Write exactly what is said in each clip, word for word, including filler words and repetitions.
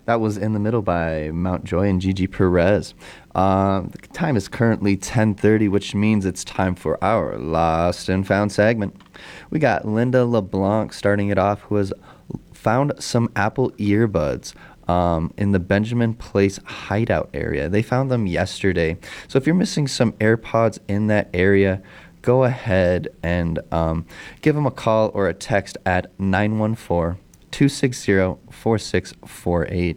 That was In the Middle by Mount Joy and Gigi Perez. Uh, the time is currently ten thirty, which means it's time for our Lost and Found segment. We got Linda LeBlanc starting it off, who has found some Apple earbuds um, in the Benjamin Place hideout area. They found them yesterday. So if you're missing some AirPods in that area, go ahead and um, give them a call or a text at nine one four, two six zero, four six four eight.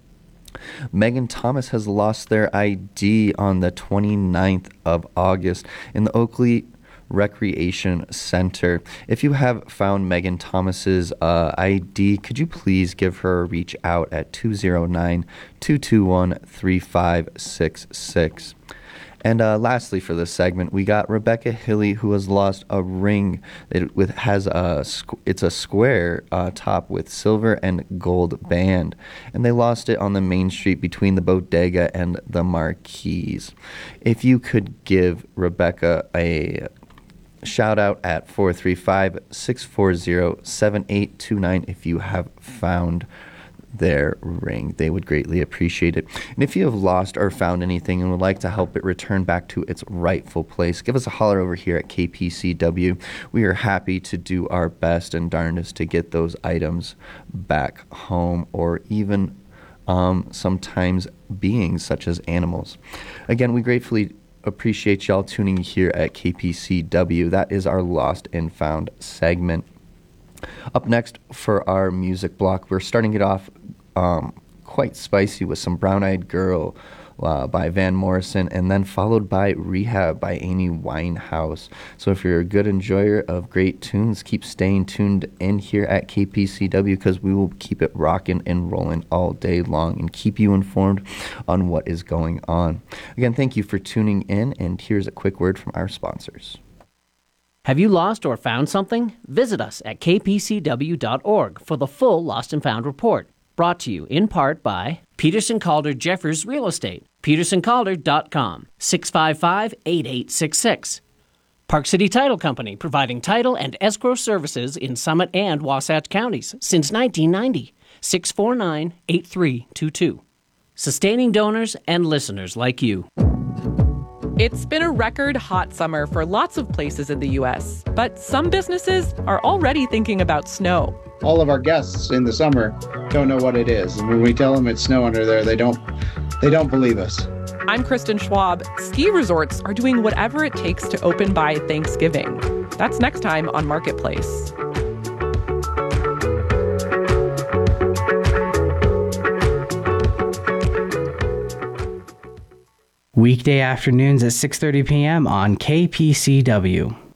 Megan Thomas has lost their I D on the twenty-ninth of August in the Oakley Recreation Center. If you have found Megan Thomas's uh, I D, could you please give her a reach out at two zero nine, two two one, three five six six. And uh, lastly, for this segment, we got Rebecca Hilly, who has lost a ring. It with has a it's a square uh, top with silver and gold band, and they lost it on the main street between the Bodega and the Marquise. If you could give Rebecca a shout out at four three five, six four zero, seven eight two nine if you have found their ring. They would greatly appreciate it. And if you have lost or found anything and would like to help it return back to its rightful place, give us a holler over here at K P C W. We are happy to do our best and darndest to get those items back home, or even um, sometimes beings such as animals. Again, we gratefully appreciate y'all tuning here at K P C W. That is our Lost and Found segment. Up next for our music block, we're starting it off um, quite spicy with some Brown Eyed Girl uh, by Van Morrison, and then followed by Rehab by Amy Winehouse. So if you're a good enjoyer of great tunes, keep staying tuned in here at K P C W, because we will keep it rocking and rolling all day long and keep you informed on what is going on. Again, thank you for tuning in, and here's a quick word from our sponsors. Have you lost or found something? Visit us at k p c w dot org for the full Lost and Found report. Brought to you in part by Peterson Calder Jeffers Real Estate, peterson calder dot com, six five five, eight eight six six. Park City Title Company, providing title and escrow services in Summit and Wasatch counties since nineteen ninety, six four nine, eight three two two. Sustaining donors and listeners like you. It's been a record hot summer for lots of places in the U S, but some businesses are already thinking about snow. All of our guests in the summer don't know what it is. And when we tell them it's snow under there, they don't they don't believe us. I'm Kristen Schwab. Ski resorts are doing whatever it takes to open by Thanksgiving. That's next time on Marketplace. Weekday afternoons at six thirty p.m. on K P C W.